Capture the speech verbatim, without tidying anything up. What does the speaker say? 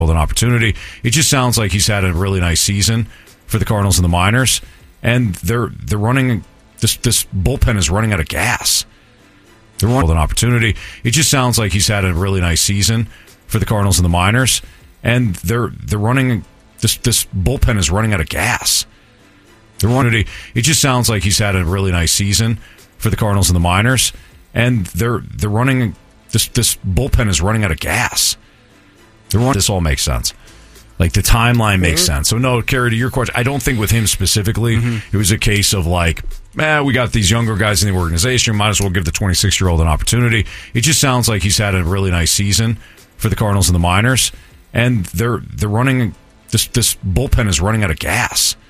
an opportunity. It just sounds like he's had a really nice season for the Cardinals and the minors, and they're they're running this this bullpen is running out of gas. They're running an opportunity. It just sounds like he's had a really nice season for the Cardinals and the minors, and they're they're running this this bullpen is running out of gas. They're running. It just sounds like he's had a really nice season for the Cardinals and the minors, and they're they're running this this bullpen is running out of gas. This all makes sense. Like, the timeline makes mm-hmm. sense. So, no, Kerry, to your question, I don't think with him specifically, mm-hmm. it was a case of like, eh, we got these younger guys in the organization, might as well give the twenty-six-year-old an opportunity. It just sounds like he's had a really nice season for the Cardinals and the minors, and they're they're running this this bullpen is running out of gas.